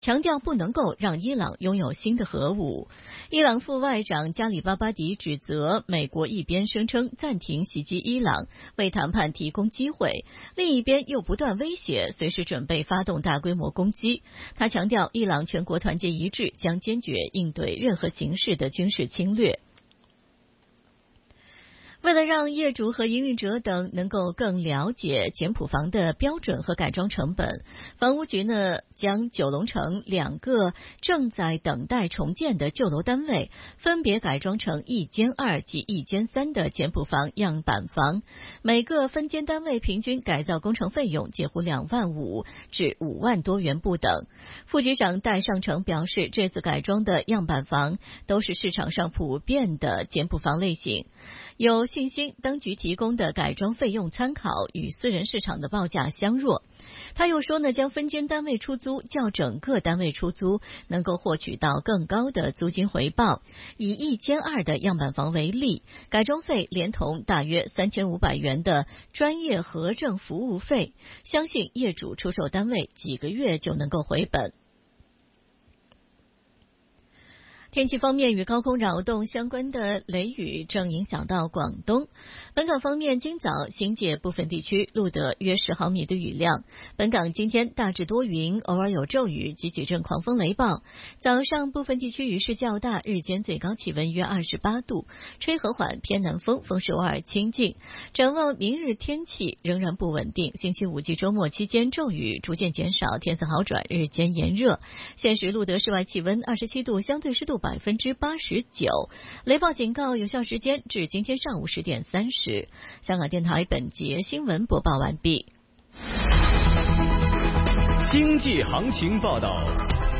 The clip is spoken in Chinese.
强调不能够让伊朗拥有新的核武。伊朗副外长加里巴巴迪指责美国一边声称暂停袭击伊朗，为谈判提供机会，另一边又不断威胁随时准备发动大规模攻击。他强调，伊朗全国团结一致，将坚决应对任何形式的军事侵略。为了让业主和营运者等能够更了解简朴房的标准和改装成本，房屋局将九龙城2个正在等待重建的旧楼单位分别改装成1间2及1间3的简朴房样板房，每个分间单位平均改造工程费用介乎2万5至5万多元不等。副局长戴尚成表示，这次改装的样板房都是市场上普遍的简朴房类型，有信心当局提供的改装费用参考与私人市场的报价相若。他又说将分间单位出租较整个单位出租能够获取到更高的租金回报。以1间2的样板房为例，改装费连同大约3500元的专业核证服务费，相信业主出售单位几个月就能够回本。天气方面，与高空扰动相关的雷雨正影响到广东。本港方面，今早新界部分地区录得约10毫米的雨量。本港今天大致多云，偶尔有骤雨及几阵狂风雷暴。早上部分地区雨势较大，日间最高气温约28度，吹和缓偏南风，风势偶尔清劲。展望明日天气仍然不稳定，星期五及周末期间骤雨逐渐减少，天色好转，日间炎热。现时录得室外气温27度，相对湿度89%，雷暴警告有效时间至今天上午10点30。香港电台本节新闻播报完毕。 经济行情报道。